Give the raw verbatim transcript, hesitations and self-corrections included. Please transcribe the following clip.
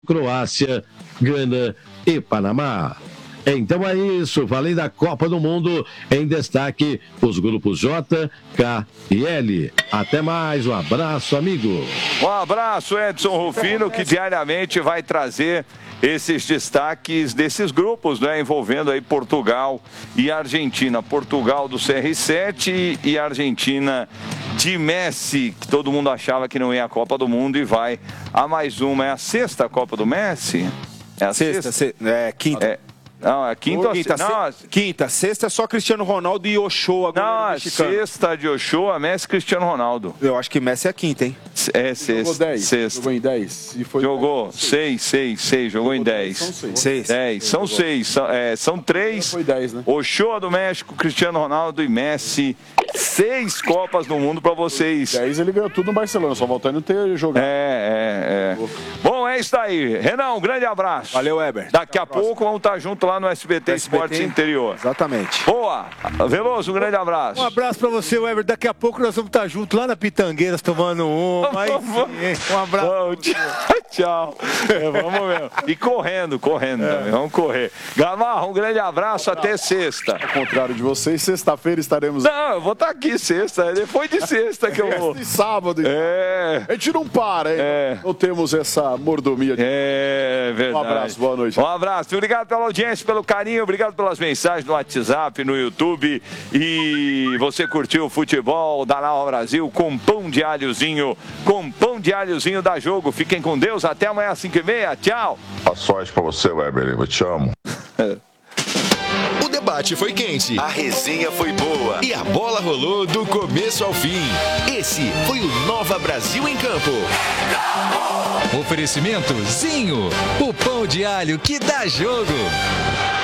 Croácia, Gana e Panamá. Então é isso, falei da Copa do Mundo, em destaque os grupos J, K e L. Até mais, um abraço, amigo. Um abraço, Edson Rufino, que diariamente vai trazer esses destaques desses grupos, né, envolvendo aí Portugal e Argentina. Portugal do C R sete e Argentina de Messi, que todo mundo achava que não ia à Copa do Mundo e vai a mais uma. É a sexta Copa do Messi? É a sexta? sexta? É, quinta. É. Não, é quinta ou quinta, não, se... quinta, sexta é só Cristiano Ronaldo e Ochoa. Não, a sexta de Ochoa, Messi e Cristiano Ronaldo. Eu acho que Messi é a quinta, hein? É sexta. Jogou dez. Sexta. Jogou em dez. Se foi jogou dez, seis, seis, seis. Jogou, jogou em dez. São seis. seis. dez. São seis. São, é, são três. Foi dez, né? Ochoa do México, Cristiano Ronaldo e Messi. Seis Copas do Mundo pra vocês. dez ele ganhou tudo no Barcelona, só voltando a ter jogado. É, é, é. Bom, é isso aí. Renan, um grande abraço. Valeu, Weber. Daqui a pouco vamos estar junto lá no S B T Esportes Interior. Exatamente. Boa. Veloso, um grande abraço. Um abraço pra você, Weber. Daqui a pouco nós vamos estar juntos lá na Pitangueiras tomando um. Mas, sim, um abraço. Bom, tchau. Tchau. É, vamos mesmo. E correndo, correndo é. também. Vamos correr. Gamarra, um grande abraço. Até sexta. Ao contrário de vocês, sexta-feira estaremos... Não, eu vou estar aqui sexta. Depois de sexta que eu vou. E sábado. É. A gente não para, hein? É. Não temos essa mordomia. De... É verdade. Um abraço, boa noite. Um abraço. Obrigado pela audiência, pelo carinho. Obrigado pelas mensagens no WhatsApp, no YouTube. E você curtiu o futebol da Nau Brasil com pão de alhozinho. Com pão de alhozinho da Jogo. Fiquem com Deus. Até amanhã às cinco e meia. Tchau. A sorte pra você, Weber. Eu te amo. O debate foi quente, a resenha foi boa e a bola rolou do começo ao fim. Esse foi o Nova Brasil em Campo. Oferecimento Zinho, o pão de alho que dá jogo.